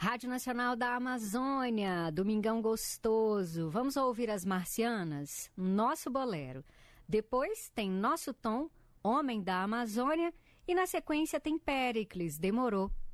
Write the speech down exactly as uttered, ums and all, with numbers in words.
Rádio Nacional da Amazônia, Domingão Gostoso. Vamos ouvir as Marcianas, Nosso Bolero. Depois tem Nosso Tom, Homem da Amazônia. E na sequência tem Péricles, Demorou.